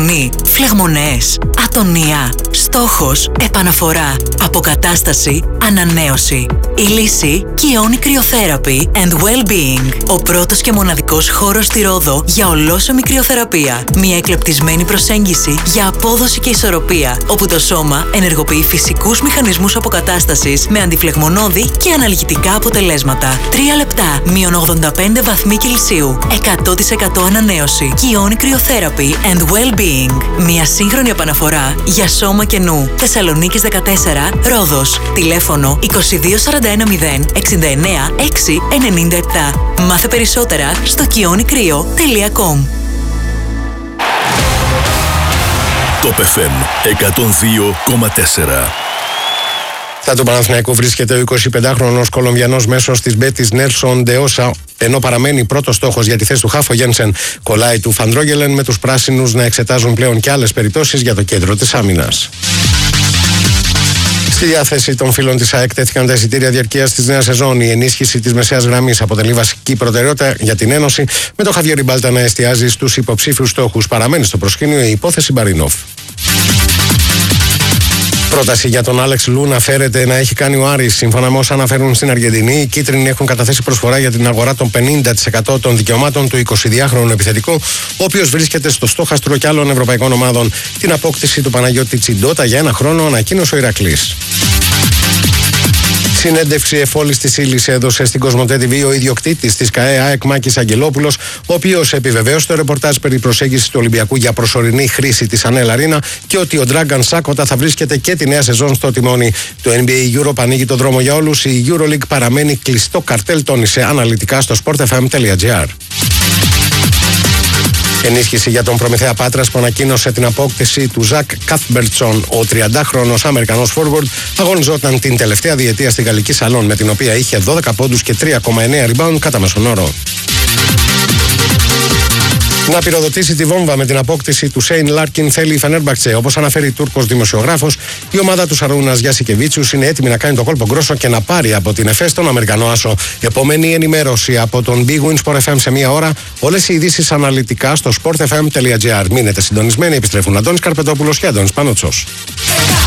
Αναπνοή, φλεγμονές, ατονία. Στόχος, επαναφορά, αποκατάσταση, ανανέωση. Η λύση, Kioni Cryotherapy and Well-Being. Ο πρώτος και μοναδικός χώρος στη Ρόδο για ολόσωμη κρυοθεραπεία. Μια εκλεπτισμένη προσέγγιση για απόδοση και ισορροπία, όπου το σώμα ενεργοποιεί φυσικούς μηχανισμούς αποκατάστασης με αντιφλεγμονώδη και αναλγητικά αποτελέσματα. 3 λεπτά, μείον 85 βαθμοί Κελσίου. 100% ανανέωση. Kioni Cryotherapy and Well-Being. Μια σύγχρονη επαναφορά για σώμα και νου. Θεσσαλονίκης 14, Ρόδος. Τηλέφωνο 2241 0 69 6 97. Μάθε περισσότερα στο kionicryo.com. Top FM 102,4. Στα του Παναθηναϊκού βρίσκεται ο 25χρονος Κολομβιανός μέσος της Μπέτις Νέλσον Ντεόσα, ενώ παραμένει πρώτος στόχος για τη θέση του Χάφο Γένσεν. Κολλάει του Φαντρόγελεν, με τους πράσινους να εξετάζουν πλέον και άλλες περιπτώσεις για το κέντρο της άμυνας. Στη διάθεση των φίλων της ΑΕΚ τέθηκαν τα εισιτήρια διαρκείας της νέας σεζόν. Η ενίσχυση της μεσαίας γραμμής αποτελεί βασική προτεραιότητα για την Ένωση, με τον Χαβιέρ Ριμπάλτα να εστιάζει στους υποψήφιους στόχους. Παραμένει στο προσκήνιο η υπόθεση Μπαρίνοφ. Πρόταση για τον Άλεξ Λου να φέρεται να έχει κάνει ο Άρης. Σύμφωνα με όσα αναφέρουν στην Αργεντινή, οι κίτρινοι έχουν καταθέσει προσφορά για την αγορά των 50% των δικαιωμάτων του 22χρονου επιθετικού, ο οποίος βρίσκεται στο στόχαστρο κι άλλων ευρωπαϊκών ομάδων. Την απόκτηση του Παναγιώτη Τσιντότα για 1 χρόνο ανακοίνωσε ο Ηρακλής. Συνέντευξη εφόλης της ύλης έδωσε στην Κοσμοτέ TV ο ιδιοκτήτης της ΚΑΕ ΑΕΚ Μάκης Αγγελόπουλος, ο οποίος επιβεβαίωσε το ρεπορτάζ περί προσέγγισης του Ολυμπιακού για προσωρινή χρήση της Ανέλ Αρίνα και ότι ο Dragan Σάκοτα θα βρίσκεται και τη νέα σεζόν στο τιμόνι. Το NBA Europe ανοίγει το δρόμο για όλους. Η EuroLeague παραμένει κλειστό καρτέλ, τόνισε αναλυτικά στο sportfm.gr. Ενίσχυση για τον Προμηθέα Πάτρας που ανακοίνωσε την απόκτηση του Ζακ Καθμπερτσον. Ο 30χρονος Αμερικανός forward αγωνιζόταν την τελευταία διετία στη Γαλλική Σαλόν, με την οποία είχε 12 πόντους και 3,9 rebound κατά μέσον όρο. Να πυροδοτήσει τη βόμβα με την απόκτηση του Σέιν Λάρκιν θέλει η Φενέρμπαχτσε. Όπως αναφέρει Τούρκος δημοσιογράφος, η ομάδα του Σαρούνας Γιασικεβίτσιους είναι έτοιμη να κάνει το κόλπο γκρόσο και να πάρει από την ΕΦΕΣ τον Αμερικανό άσο. Επόμενη ενημέρωση από τον Big Win Sport FM σε 1 ώρα. Όλες οι ειδήσεις αναλυτικά στο sportfm.gr. Μείνετε συντονισμένοι, επιστρέφουν Αντώνης Καρπετόπουλος και Αντώνης Πανότσος.